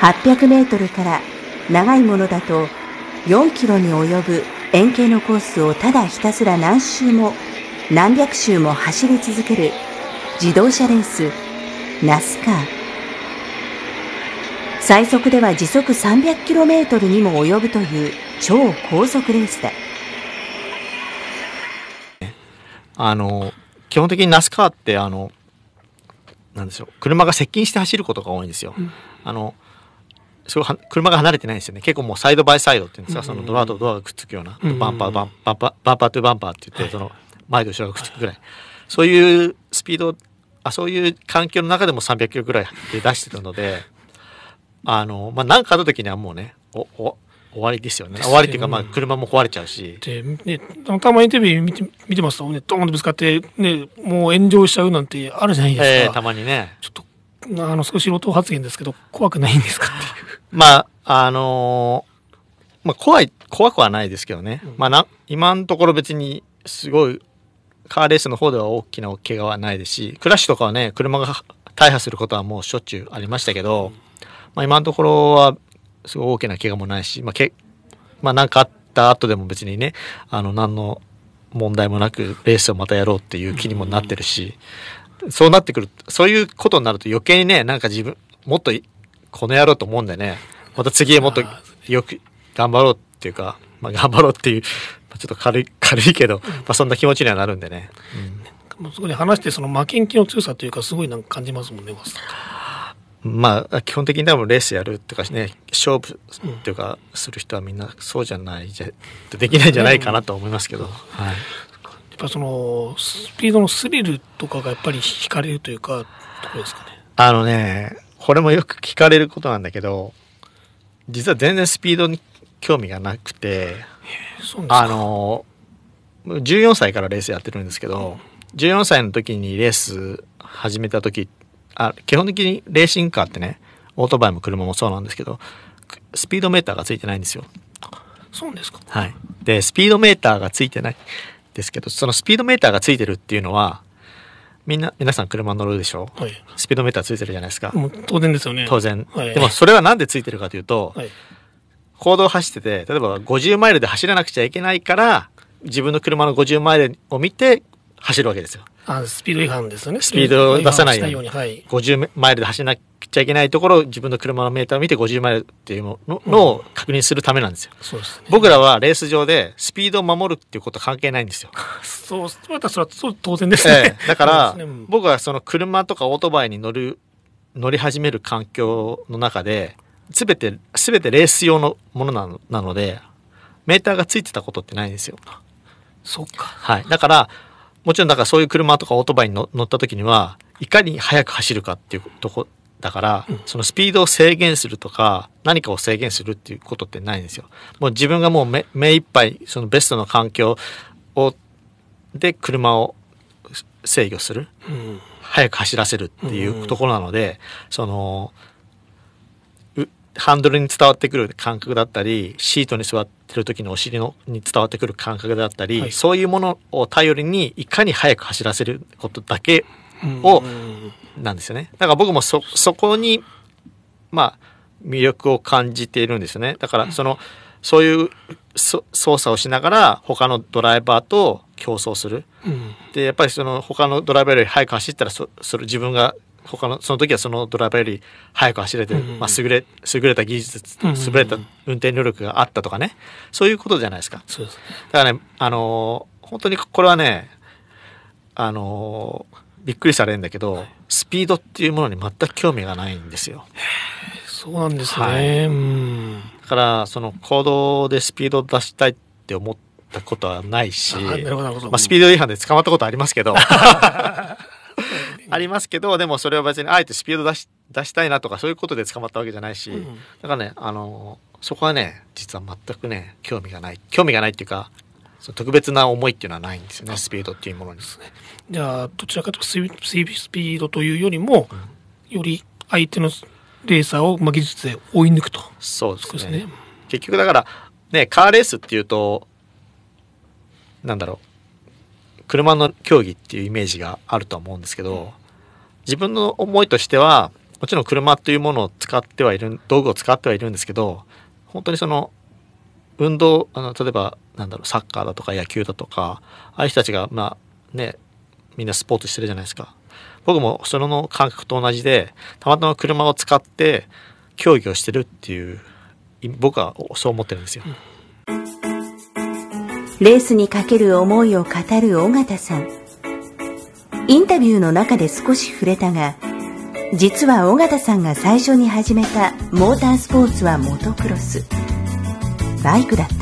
800メートルから長いものだと4キロに及ぶ円形のコースをただひたすら何周も何百周も走り続ける自動車レースナスカー。最速では時速 300km にも及ぶという超高速レースだ。 基本的にナスカーってなんでしょう、車が接近して走ることが多いんですよ。すごい車が離れてないんですよね。結構もうサイドバイサイドっていうんですか、そのドアとドアがくっつくような、バンパートゥバンパーって言って、その前と後ろがくっつくぐらい、そういうスピード、そういう環境の中でも300キロぐらいで出してるので、何かあった時にはもうね、終わりですよね。終わりっていうか、車も壊れちゃうし。 で、ね、たまにテレビ見てますとね、ドーンとぶつかって、ね、もう炎上しちゃうなんてあるじゃないですか。 たまにね。 ちょっと、少し素人発言ですけど、怖くないんですかっていう。 怖くはないですけどね。今のところ別にすごい、カーレースの方では大きな怪我はないですし、クラッシュとかはね、車が大破することはもうしょっちゅうありましたけど、今のところはすごい大きな怪我もないし、なんかあった後でも別にね、何の問題もなくレースをまたやろうっていう気にもなってるし、そうなってくる、そういうことになると余計にね、なんか自分、もっとこの野郎と思うんでね、また次へもっとよく頑張ろうっていうか、頑張ろうっていう、ちょっと軽いけど、そんな気持ちにはなるんでね。 そこで話して、その負けん気の強さというか、すごいなんか感じますもんね、 基本的に多分レースやるとかね、勝負っていうかする人はみんなそうじゃないできないんじゃないかなと思いますけど、はい。 やっぱそのスピードのスリルとかがやっぱり惹かれるというか、ところですかね。 これもよく聞かれることなんだけど、実は全然スピードに興味がなくて、 そうですか。 14歳からレースやってるんですけど、14歳の時にレース始めた時、基本的にレーシングカーってね、オートバイも車もそうなんですけど、スピードメーターがついてないんですよ。 そうですか。 はい。で、スピードメーターがついてないんですけど、そのスピードメーターがついてるっていうのは、皆さん車乗るでしょ、はい、スピードメーターついてるじゃないですか。 もう当然ですよね。 当然。 はい、 でもそれはなんでついてるかというと、 はい、 公道を走ってて、例えば50マイルで走らなくちゃいけないから、自分の車の50マイルを見て走るわけですよ。 スピード違反ですよね。 スピードを出さないように。 はい、 50マイルで走らなくちゃいけないところを自分の車のメーターを見て50マイルっていうのを確認するためなんですよ。 そうですね。 僕らはレース上でスピードを守るっていうことは関係ないんですよ。 そう当然ですね。 だから、僕はその車とかオートバイに乗り始める環境の中で、すべてレース用のものなので、メーターがついてたことってないんですよ。 そうか。 はい。だから、もちろんそういう車とかオートバイに乗った時には、いかに速く走るかっていうとこだから、そのスピードを制限するとか、何かを制限するっていうことってないんですよ。もう自分がもう目いっぱい、そのベストの環境で車を制御する。速く走らせるっていうところなので、その、ハンドルに伝わってくる感覚だったり、シートに座ってる時のお尻に伝わってくる感覚だったり、はい、そういうものを頼りにいかに速く走らせることだけを、なんですよね。だから僕もそこに、魅力を感じているんですよね。だからそういう操作をしながら他のドライバーと競争する。で、やっぱり他のドライバーより速く走ったら自分がその時はそのドライバーより速く走れて、優れた技術、優れた運転能力があったとかね、そういうことじゃないですか。 そうですね。 だからね、本当にこれはね、びっくりされるんだけど、スピードっていうものに全く興味がないんですよ。 そうなんですね。 だから公道でスピードを出したいって思ったことはないし、スピード違反で捕まったことありますけど。ありますけど、でもそれは別にあえてスピード出したいなとかそういうことで捕まったわけじゃないし、だからね、そこはね、実は全くね、興味がないっていうか、特別な思いっていうのはないんですよね、スピードっていうものにですね。 じゃあ、どちらかというとスピードというよりも、より相手のレーサーを技術で追い抜くと。 そうですね。結局だから、ね、カーレースっていうと、車の競技っていうイメージがあると思うんですけど、自分の思いとしてはもちろん車というものを使ってはいる、道具を使ってはいるんですけど、本当にその運動、例えばなんだろう、サッカーだとか野球だとか、ああいう人たちがまあね、みんなスポーツしてるじゃないですか。僕もその感覚と同じで、たまたま車を使って競技をしてるっていう、僕はそう思ってるんですよ。 レースにかける思いを語る尾形さん。インタビューの中で少し触れたが、実は尾形さんが最初に始めたモータースポーツはモトクロス、バイクだった。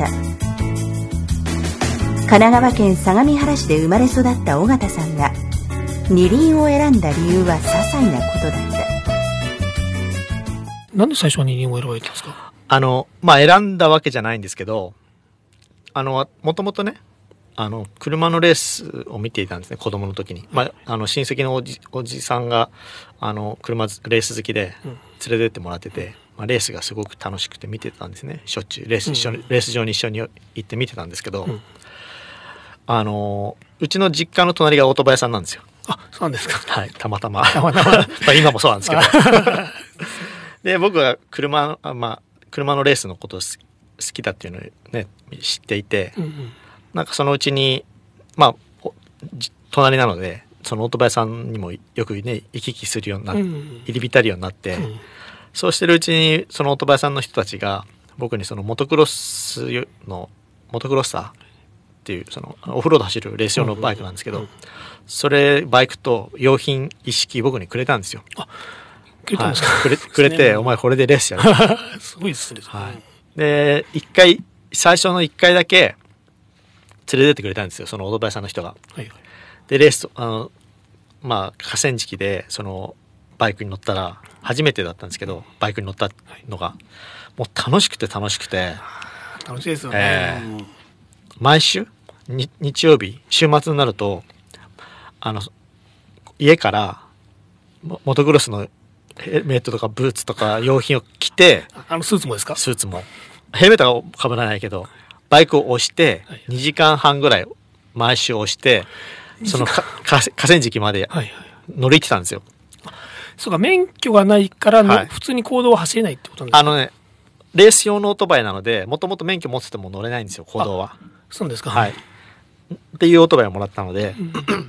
神奈川県相模原市で生まれ育った尾形さんが二輪を選んだ理由は些細なことだった。 なんで最初は二輪を選ばれたんですか？ まあ選んだわけじゃないんですけど、もともとね、車のレースを見ていたんですね、子供の時に。まあ、親戚のおじさんが、車レース好きで連れてってもらってて、まあ、レースがすごく楽しくて見てたんですね。しょっちゅうレース場に一緒に行って見てたんですけど、うちの実家の隣がオートバイ屋さんなんですよ。 あ、そうなんですか。 はい、たまたま。まあ今もそうなんですけど。で、僕は車のレースのことを好きだっていうのをね、知っていて、なんかそのうちに、まあ、隣なので、そのオートバイさんにもよくね、行き来するようになって、入り浸るようになって、そうしてるうちに、そのオートバイさんの人たちが、僕にそのモトクロッサーっていう、そのオフロード走るレース用のバイクなんですけど、バイクと用品一式僕にくれたんですよ。 あ、くれたんですか？ はい、くれて、お前これでレースやる。 すごいですね。 はい。で、最初の1回だけ、連れてってくれたんですよ、そのオートバイさんの人が。 はいはい、 で、レースまあ、河川敷で、その、バイクに乗ったら、初めてだったんですけど、バイクに乗ったのが、もう楽しくて。 楽しいですよね。 毎週、日曜日、週末になると、家から、モトクロスのヘルメットとかブーツとか用品を着て、 スーツもですか？ スーツも。ヘルメットは被らないけど、バイクを押して2時間半ぐらい毎週押してその河川敷まで乗り行ってたんですよ。 そうか、免許がないから、はい、普通に公道は走れないってことなんですか？ レース用のオートバイなので、もともと免許持ってても乗れないんですよ、公道は。 そうですか。 はい。っていうオートバイをもらったので、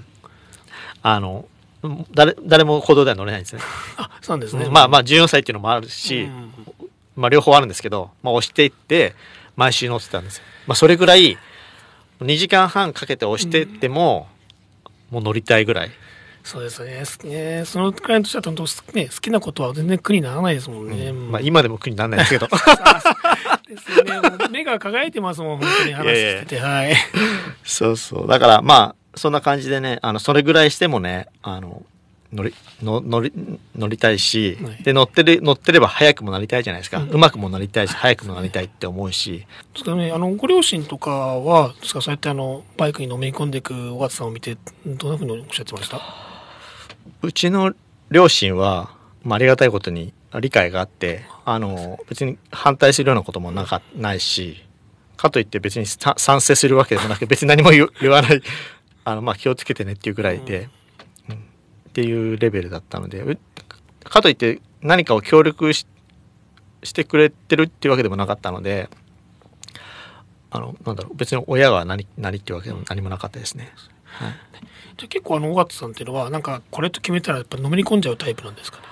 誰も公道では乗れないんですね。 あ、そうなんですね。 まあ14歳っていうのもあるし、まあ両方あるんですけど、まあ押していって毎週乗ってたんですよ。まあそれぐらい2時間半かけて押していっても、もう乗りたいぐらい。 そうですね。そのくらいの年だと本当、ね、好きなことは全然苦にならないですもんね。 まあ今でも苦にならないですけど。 ですね。目が輝いてますもん、本当に話してて。はい。 そう。だからまあ、そんな感じでね、それぐらいしてもね、乗りたいし、はい、で、乗ってれば早くもなりたいじゃないですか。うまくもなりたいし、早くもなりたいって思うし。 ですからね、ご両親とかは、そうやってバイクにのめり込んでいく尾形さんを見て、どんなふうにおっしゃってました？ うちの両親は、まあ、ありがたいことに理解があって、別に反対するようなこともないし、かといって別に賛成するわけでもなく、別に何も言わない、まあ、気をつけてねっていうぐらいで、っていうレベルだったので、かといって何かを協力してくれてるっていうわけでもなかったので、なんだろう、別に親が何っていうわけでも何もなかったですね。はい、 じゃあ結構尾形さんっていうのはなんかこれと決めたらやっぱのめり込んじゃうタイプなんですか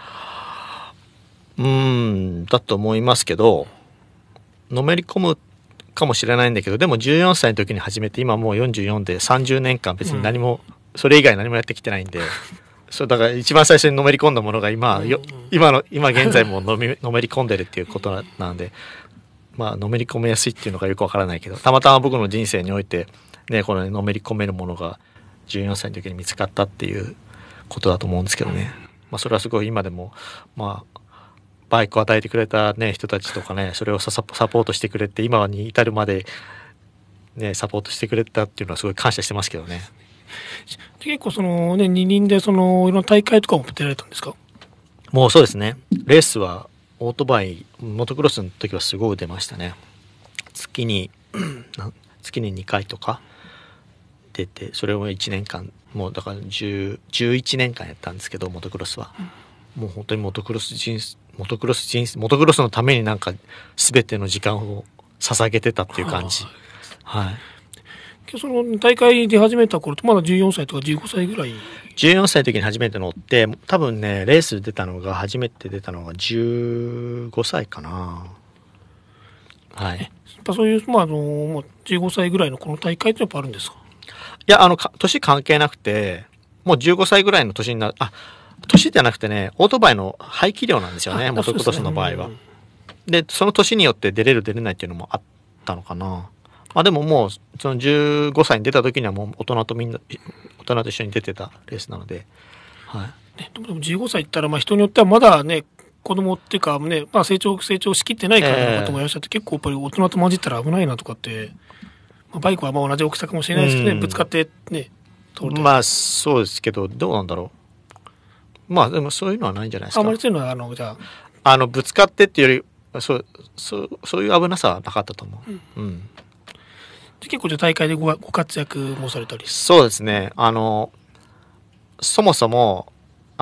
ね？ だと思いますけど、のめり込むかもしれないんだけど、でも14歳の時に始めて今もう44で30年間別に何も、それ以外何もやってきてないんで、そうだから一番最初にのめり込んだものが今現在ものめり込んでるっていうことなので、まあのめり込みやすいっていうのがよくわからないけど、たまたま僕の人生においてね、こののめり込めるものが14歳の時に見つかったっていうことだと思うんですけどね。まあそれはすごい今でも、まあバイクを与えてくれたね人たちとかね、それをサポートしてくれて今に至るまでねサポートしてくれたっていうのはすごい感謝してますけどね。 結構そのね、二輪でいろんな大会とかも出られたんですか？ もうそうですね。レースはオートバイ、モトクロスの時はすごい出ましたね。月に2回とか出て、それを1年間、もうだから11年間やったんですけど、モトクロスは。 もう本当にモトクロスのためになんか全ての時間を捧げてたっていう感じ。はい。 その大会で始めた頃ってまだ14歳とか15歳ぐらい。 14歳の時に初めて乗って、多分ねレース初めて出たのが15歳かな。はい。 やっぱそういう15歳ぐらいのこの大会ってやっぱあるんですか？ いや年関係なくて、もう15歳ぐらいの年になる、年じゃなくてね、オートバイの排気量なんですよね、モトクロスの場合は。で、その年によって出れる出れないっていうのもあったのかな。でももうその15歳に出た時にはもう大人と一緒に出てたレースなので、はい。 でも15歳ったら人によってはまだね、子供っていうかね、成長しきってないからの方もいらっしゃって、結構やっぱり大人と混じったら危ないなとかって、バイクは同じ大きさかもしれないですけどね、ぶつかってね、 通る。そうですけど、どうなんだろう。でもそういうのはないんじゃないですか。 あまりそういうのはじゃあぶつかってっていうより、そういう危なさはなかったと思う。 結構大会でご活躍もされたり。 そうですね。そもそも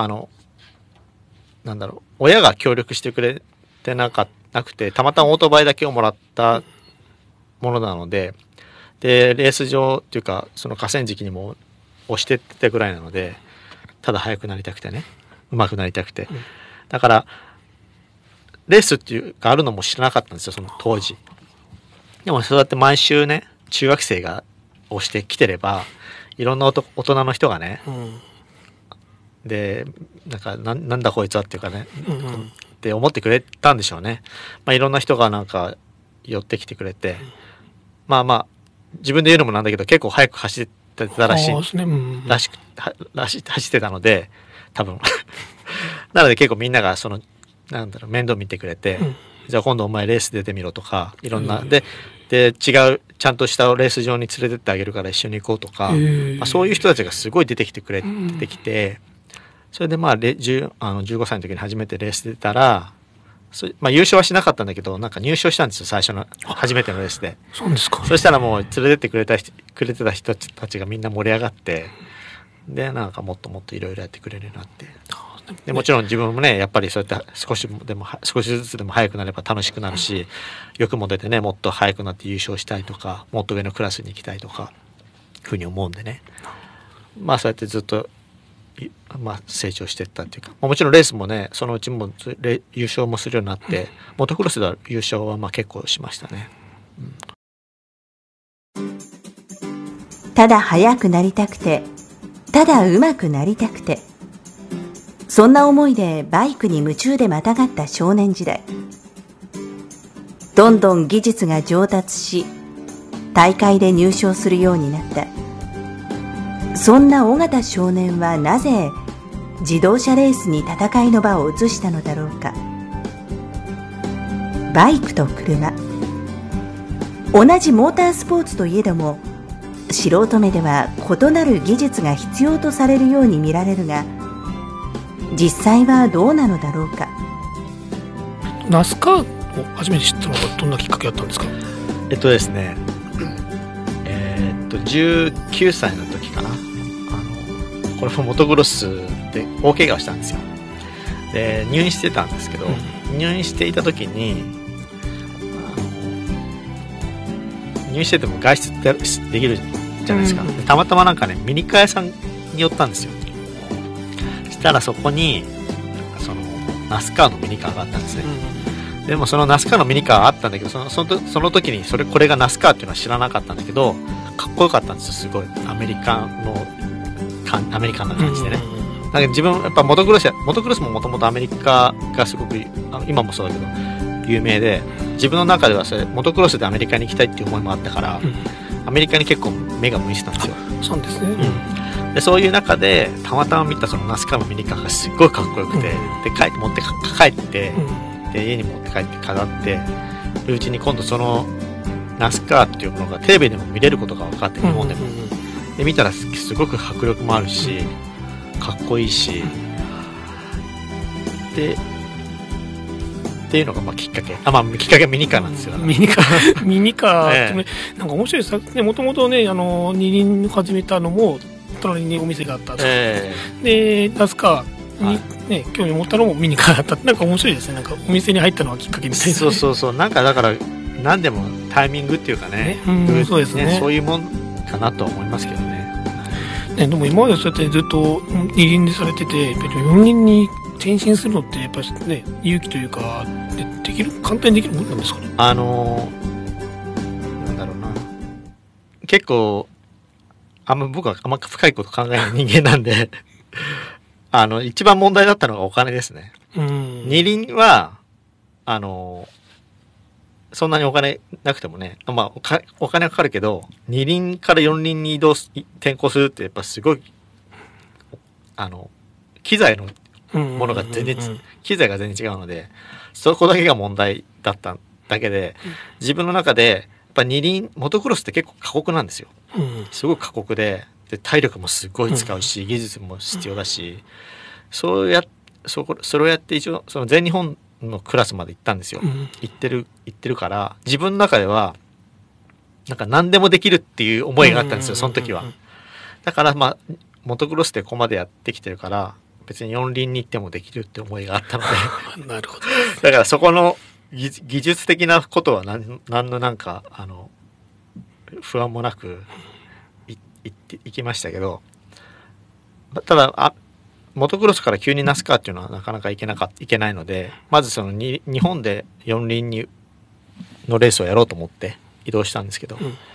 なんだろう、親が協力してくれてなくて、たまたまオートバイだけをもらったものなので、レース場っていうかその河川敷にも押してってたぐらいなので、ただ速くなりたくてね、上手くなりたくて、だからレースっていうかあるのも知らなかったんですよ、その当時。でもそうやって毎週ね、中学生が押してきてれば、いろんな大人の人がね、でなんだこいつはっていうかね、って思ってくれたんでしょうね。いろんな人がなんか寄ってきてくれて、自分で言うのもなんだけど結構早く走ってたらし走ってたので、多分なので結構みんなが面倒見てくれて、じゃあ今度お前レース出てみろとか、いろんなで違うちゃんとしたレース場に連れてってあげるから一緒に行こうとか、そういう人たちがすごい出てきて、それで15歳の時に初めてレース出たら、優勝はしなかったんだけど、なんか入賞したんですよ、最初の初めてのレースで。 そうですか。 そしたらもう連れてってくれてた人たちがみんな盛り上がって、でなんかもっともっといろいろやってくれるようになって、でもちろん自分もねやっぱりそうやって少しずつでも速くなれば楽しくなるし、欲も出てね、もっと速くなって優勝したいとか、もっと上のクラスに行きたいとかふうに思うんでね、そうやってずっと成長していったっていうか、もちろんレースもね、そのうちも優勝もするようになって、モトクロスでは優勝は結構しましたね。 ただ速くなりたくて、ただ上手くなりたくて、そんな思いでバイクに夢中でまたがった少年時代。どんどん技術が上達し、大会で入賞するようになった。そんな尾形少年はなぜ自動車レースに戦いの場を移したのだろうか。バイクと車、同じモータースポーツといえども、素人目では異なる技術が必要とされるように見られるが、実際はどうなのだろうか。 ナスカーを初めて知ったのはどんなきっかけだったんですか？ ですね、19歳の時かな。これもモトクロスで大怪我をしたんですよ。で入院してたんですけど、入院していた時に入院してても外出ってできるじゃないですか。たまたまなんかね、ミニカー屋さんに寄ったんですよ。そしたらそこにそのナスカーのミニカーがあったんですね。でもそのナスカーのミニカーがあったんだけど、その時にこれがナスカーっていうのは知らなかったんだけど、かっこよかったんですよ、すごい。アメリカンな感じでね。なんか自分やっぱモトクロスももともとアメリカがすごく、今もそうだけど有名で、自分の中ではモトクロスでアメリカに行きたいっていう思いもあったから、アメリカに結構目が向いてたんですよ。 そうですね。 でそういう中でたまたま見たそのナスカーのミニカーがすごいかっこよくて、で持って帰って、で家に持って帰って飾ってるうちに、今度そのナスカーっていうものがテレビでも見れることが分かって、日本でも、で見たらすごく迫力もあるし、かっこいいし、っていうのがきっかけ。きっかけはミニカーなんですよ。 ミニカーってね、なんか面白いですね。もともとね、二輪始めたのも隣にお店があった。でナスカーにね、興味持ったのも見にかかった。なんか面白いですね。なんかお店に入ったのはきっかけみたいな、ね。 そうそうそう。なんかだから、何でもタイミングっていうかね。 そうですね。 そういうもんかなとは思いますけどね。 でも今までそうやってずっと二輪でされてて、四輪に転身するのってやっぱりね、勇気というか、できる、簡単にできるもんなんですかね。 なんだろうな。結構、僕はあんま深いこと考えない人間なんで、一番問題だったのがお金ですね。二輪は、そんなにお金なくてもね、まあ、お金はかかるけど、二輪から四輪に転校するってやっぱすごい、機材のものが全然、機材が全然違うので、そこだけが問題だっただけで、自分の中で、やっぱ二輪、モトクロスって結構過酷なんですよ。すごく過酷で、体力もすごい使うし、技術も必要だし、それをやって一応、その全日本のクラスまで行ったんですよ。行ってるから、自分の中では、なんか何でもできるっていう思いがあったんですよ、その時は。だから、まあ、モトクロスでここまでやってきてるから、別に四輪に行ってもできるって思いがあったので。 なるほど。 だからそこの技術的なことは何のなんか、不安もなく行きましたけど、ただ、モトクロスから急にナスカーっていうのはなかなかいけないので、まずその日本で四輪のレースをやろうと思って移動したんですけど、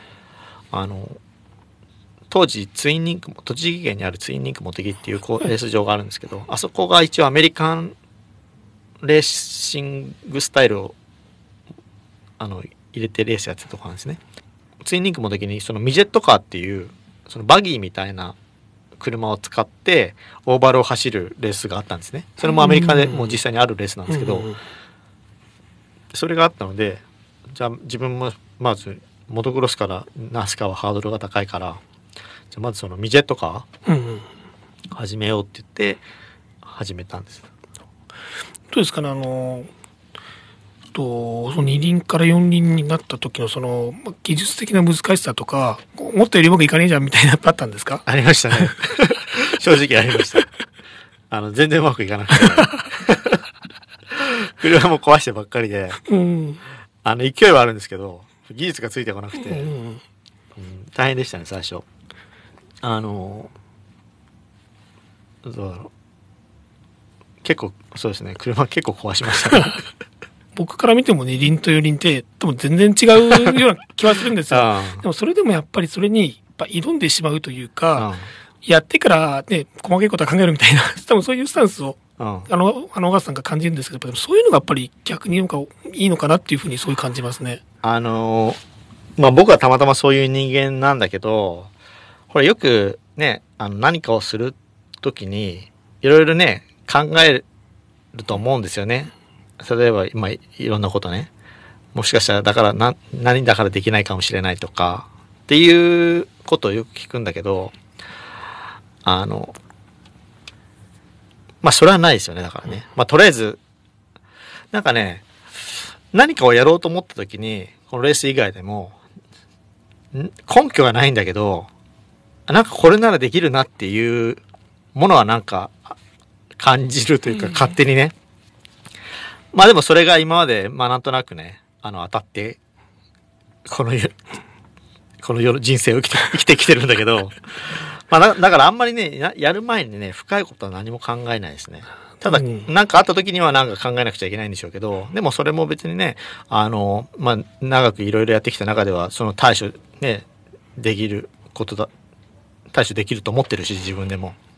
当時栃木県にあるツインリンクモテギっていうレース場があるんですけど、あそこが一応アメリカンレーシングスタイルを入れてレースやってたとこなんですね。ツインリンクモテギにそのミジェットカーっていうそのバギーみたいな車を使ってオーバルを走るレースがあったんですね。それもアメリカでもう実際にあるレースなんですけど、それがあったので、じゃあ自分もまずモトクロスからナスカはハードルが高いから、じゃあまずそのミジェットカー始めようって言って始めたんです。 どうですかね、その二輪から四輪になった時のその技術的な難しさとか、思ったよりうまくいかねえじゃんみたいなのあったんですか？ ありましたね。正直ありました。全然うまくいかなくて。車も壊してばっかりで、勢いはあるんですけど、技術がついてこなくて、大変でしたね、最初。どうだろう。結構、そうですね、車結構壊しましたね。 僕から見ても二輪と四輪って多分全然違うような気はするんですよ。でもそれでもやっぱりそれに挑んでしまうというか、やってからね、細かいことは考えるみたいな、多分そういうスタンスを、小川さんが感じるんですけど、そういうのがやっぱり逆になんかいいのかなっていうふうにそういう感じますね。 まあ、僕はたまたまそういう人間なんだけど、これよくね、何かをするときに、いろいろね、考えると思うんですよね。例えば今いろんなことね、もしかしたらだから何だからできないかもしれないとかっていうことをよく聞くんだけど、まあそれはないですよね。だからね、まあとりあえずなんかね、何かをやろうと思った時にこのレース以外でも根拠がないんだけど、なんかこれならできるなっていうものはなんか感じるというか、勝手にね。まあでもそれが今まで、まあなんとなくね、当たって、この人生を生きてきてるんだけど、まあだからあんまりね、やる前にね、深いことは何も考えないですね。ただ、なんかあった時にはなんか考えなくちゃいけないんでしょうけど、でもそれも別にね、まあ長くいろいろやってきた中では、その対処できると思ってるし、自分でも。